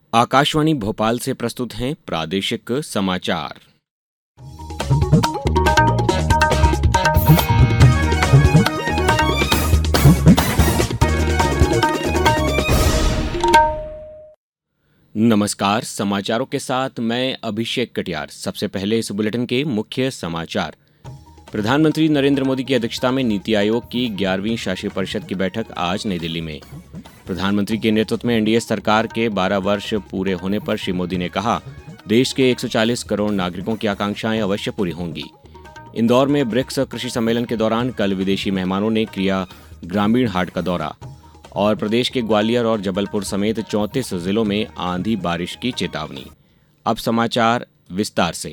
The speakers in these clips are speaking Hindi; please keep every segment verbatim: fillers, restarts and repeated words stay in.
आकाशवाणी भोपाल से प्रस्तुत हैं प्रादेशिक समाचार। नमस्कार, समाचारों के साथ मैं अभिषेक कटियार। सबसे पहले इस बुलेटिन के मुख्य समाचार। प्रधानमंत्री नरेंद्र मोदी की अध्यक्षता में नीति आयोग की ग्यारहवीं शासी परिषद की बैठक आज नई दिल्ली में। प्रधानमंत्री के नेतृत्व में एनडीए सरकार के बारह वर्ष पूरे होने पर श्री मोदी ने कहा, देश के एक सौ चालीस करोड़ नागरिकों की आकांक्षाएं अवश्य पूरी होंगी। इंदौर में ब्रिक्स कृषि सम्मेलन के दौरान कल विदेशी मेहमानों ने किया ग्रामीण हाट का दौरा। और प्रदेश के ग्वालियर और जबलपुर समेत चौंतीस जिलों में आंधी बारिश की चेतावनी। अब समाचार विस्तार से।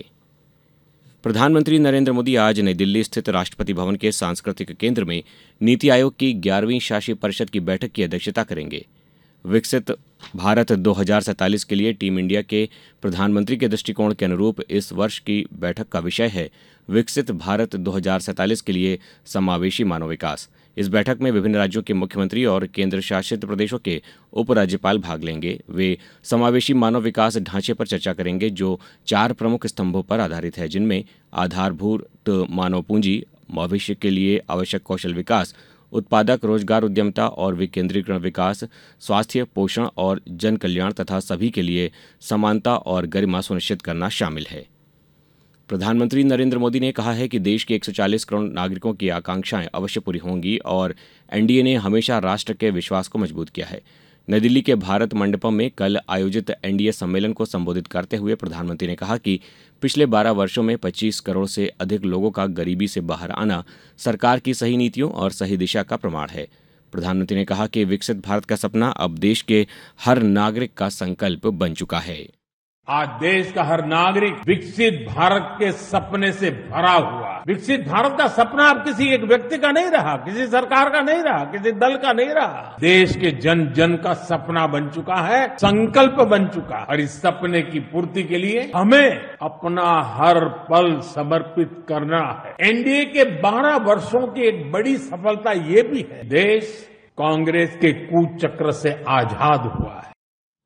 प्रधानमंत्री नरेंद्र मोदी आज नई दिल्ली स्थित राष्ट्रपति भवन के सांस्कृतिक केंद्र में नीति आयोग की ग्यारहवीं शासी परिषद की बैठक की अध्यक्षता करेंगे। विकसित भारत दो हज़ार सैंतालीस के लिए टीम इंडिया के प्रधानमंत्री के दृष्टिकोण के अनुरूप इस वर्ष की बैठक का विषय है विकसित भारत दो हज़ार सैंतालीस के लिए समावेशी मानव विकास। इस बैठक में विभिन्न राज्यों के मुख्यमंत्री और केंद्र शासित प्रदेशों के उपराज्यपाल भाग लेंगे। वे समावेशी मानव विकास ढांचे पर चर्चा करेंगे, जो चार प्रमुख स्तंभों पर आधारित है, जिनमें आधारभूत मानव पूंजी, भविष्य के लिए आवश्यक कौशल विकास, उत्पादक रोजगार उद्यमिता और विकेंद्रीकरण विकास, स्वास्थ्य, पोषण और जन कल्याण तथा सभी के लिए समानता और गरिमा सुनिश्चित करना शामिल है। प्रधानमंत्री नरेंद्र मोदी ने कहा है कि देश के एक सौ चालीस करोड़ नागरिकों की आकांक्षाएं अवश्य पूरी होंगी और एनडीए ने हमेशा राष्ट्र के विश्वास को मजबूत किया है। नई दिल्ली के भारत मंडपम में कल आयोजित एनडीए सम्मेलन को संबोधित करते हुए प्रधानमंत्री ने कहा कि पिछले बारह वर्षों में पच्चीस करोड़ से अधिक लोगों का गरीबी से बाहर आना सरकार की सही नीतियों और सही दिशा का प्रमाण है। प्रधानमंत्री ने कहा कि विकसित भारत का सपना अब देश के हर नागरिक का संकल्प बन चुका है। आज देश का हर नागरिक विकसित भारत के सपने से भरा हुआ है। विकसित भारत का सपना अब किसी एक व्यक्ति का नहीं रहा, किसी सरकार का नहीं रहा, किसी दल का नहीं रहा। देश के जन जन का सपना बन चुका है, संकल्प बन चुका है। और इस सपने की पूर्ति के लिए हमें अपना हर पल समर्पित करना है। एनडीए के बारह वर्षों की एक बड़ी सफलता ये भी है, देश कांग्रेस के कूचक्र से आजाद हुआ है।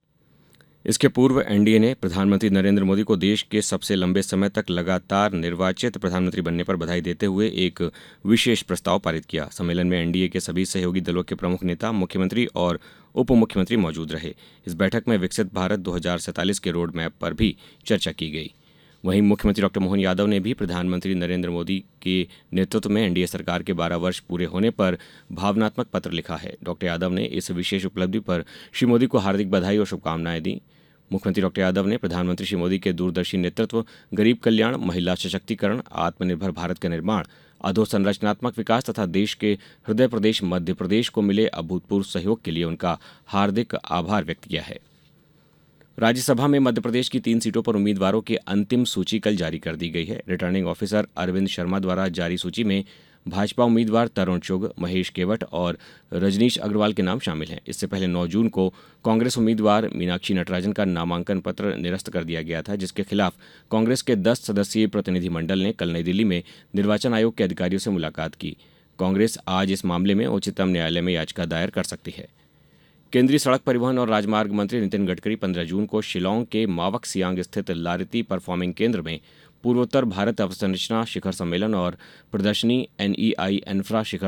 इसके पूर्व एनडीए ने प्रधानमंत्री नरेंद्र मोदी को देश के सबसे लंबे समय तक लगातार निर्वाचित प्रधानमंत्री बनने पर बधाई देते हुए एक विशेष प्रस्ताव पारित किया। सम्मेलन में एनडीए के सभी सहयोगी दलों के प्रमुख नेता, मुख्यमंत्री और उप मुख्यमंत्री मौजूद रहे। इस बैठक में विकसित भारत दो हज़ार सैंतालीस के रोड मैप पर भी चर्चा की गई। वहीं मुख्यमंत्री डॉक्टर मोहन यादव ने भी प्रधानमंत्री नरेंद्र मोदी के नेतृत्व में एनडीए सरकार के बारह वर्ष पूरे होने पर भावनात्मक पत्र लिखा है। डॉक्टर यादव ने इस विशेष उपलब्धि पर श्री मोदी को हार्दिक बधाई और शुभकामनाएं दी। मुख्यमंत्री डॉक्टर यादव ने प्रधानमंत्री श्री मोदी के दूरदर्शी नेतृत्व, गरीब कल्याण, महिला सशक्तिकरण, आत्मनिर्भर भारत का निर्माण, अधोसंरचनात्मक विकास तथा देश के हृदय प्रदेश मध्य प्रदेश को मिले अभूतपूर्व सहयोग के लिए उनका हार्दिक आभार व्यक्त किया है। राज्यसभा में मध्य प्रदेश की तीन सीटों पर उम्मीदवारों की अंतिम सूची कल जारी कर दी गई है। रिटर्निंग ऑफिसर अरविंद शर्मा द्वारा जारी सूची में भाजपा उम्मीदवार तरुण चुग, महेश केवट और रजनीश अग्रवाल के नाम शामिल हैं। इससे पहले नौ जून को कांग्रेस उम्मीदवार मीनाक्षी नटराजन का नामांकन पत्र निरस्त कर दिया गया था, जिसके खिलाफ कांग्रेस के दस सदस्यीय प्रतिनिधिमंडल ने कल नई दिल्ली में निर्वाचन आयोग के अधिकारियों से मुलाकात की। कांग्रेस आज इस मामले में उच्चतम न्यायालय में याचिका दायर कर सकती है। केंद्रीय सड़क परिवहन और राजमार्ग मंत्री नितिन गडकरी पंद्रह जून को शिलांग के मावक सियांग स्थित लारिती परफॉर्मिंग केंद्र में पूर्वोत्तर भारत अवसंरचना शिखर सम्मेलन और प्रदर्शनी एनईआई इन्फ्रा शिखर